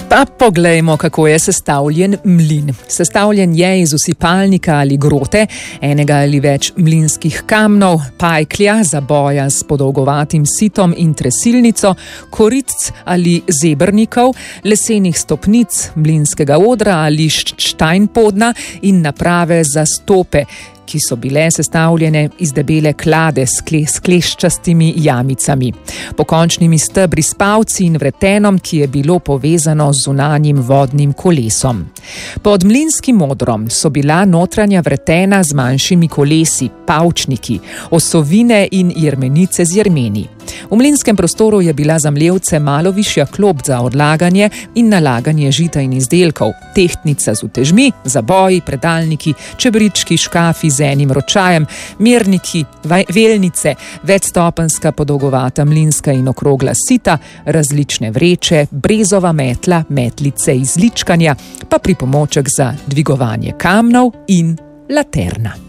Pa poglejmo, kako je sestavljen mlin. Sestavljen je iz usipalnika ali grote, enega ali več mlinskih kamnov, pajklja, zaboja s podolgovatim sitom in tresilnico, koritc ali zebrnikov, lesenih stopnic, mlinskega odra ali štajnpodna in naprave za stope, ki so bile sestavljene iz debele klade s kleščastimi jamicami, pokončnimi stebri s pavci in vretenom, ki je bilo povezano z zunanjim vodnim kolesom. Pod mlinskim odrom so bila notranja vretena z manjšimi kolesi, pavčniki, osovine in jermenice z jermeni. V mlinskem prostoru je bila za mlevce malo višja klop za odlaganje in nalaganje žita in izdelkov, tehtnica z utežmi, zaboji, predalniki, čebrički, škafi z enim ročajem, merniki, velnice, večstopenjska podolgovata mlinska in okrogla sita, različne vreče, brezova metla, metlice iz ličkanja, pa pripomoček za dvigovanje kamnov in laterna.